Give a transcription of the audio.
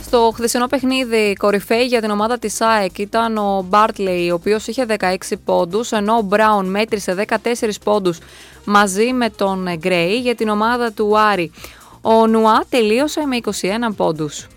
Στο χθεσινό παιχνίδι, κορυφαίοι για την ομάδα της ΑΕΚ ήταν ο Μπάρτλεϊ, ο οποίος είχε 16 πόντους, ενώ ο Μπράουν μέτρησε 14 πόντους μαζί με τον Γκρέι για την ομάδα του Άρη. Ο Νουά τελείωσε με 21 πόντους.